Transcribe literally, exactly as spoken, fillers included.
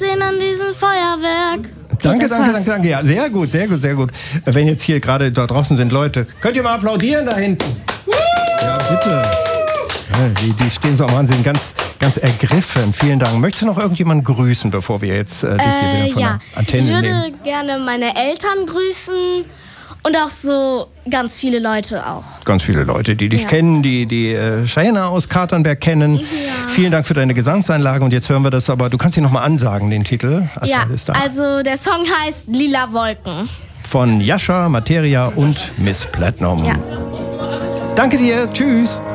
sehen an diesem Feuerwerk. Danke, danke, danke, danke. Ja, sehr gut, sehr gut, sehr gut. Wenn jetzt hier gerade da draußen sind Leute, könnt ihr mal applaudieren da hinten? Ja, bitte. Ja, die, die stehen so am Wahnsinn, ganz, ganz ergriffen. Vielen Dank. Möchtest du noch irgendjemanden grüßen, bevor wir jetzt äh, dich hier äh, wieder von ja. der Antenne nehmen? Ich würde nehmen? gerne meine Eltern grüßen und auch so ganz viele Leute auch. Ganz viele Leute, die dich ja. kennen, die die äh, Cheyenne aus Katernberg kennen. Ja. Vielen Dank für deine Gesangseinlage und jetzt hören wir das, aber du kannst ihn nochmal ansagen, den Titel. Als ja, also der Song heißt Lila Wolken. Von Jascha, Materia und Miss Platinum. Ja. Danke dir, tschüss.